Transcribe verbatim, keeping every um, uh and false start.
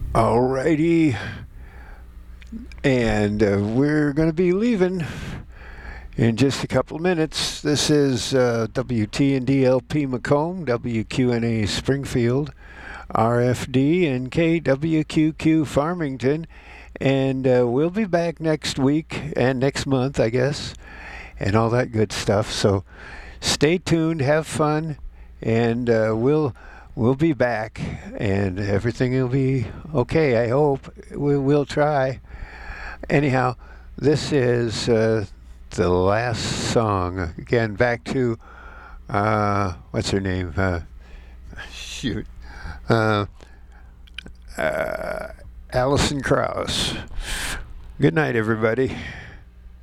Alrighty, and uh, we're going to be leaving in just a couple of minutes. This is uh, W T N D L P Macomb, W Q N A Springfield, R F D, and K W Q Q Farmington. And uh, we'll be back next week and next month, I guess, and all that good stuff. So stay tuned, have fun, and uh, we'll we'll be back, and everything will be okay. I hope we will try. Anyhow, this is uh, the last song. Again, back to uh, what's her name? Uh, shoot, uh, uh, Alison Krauss. Good night, everybody.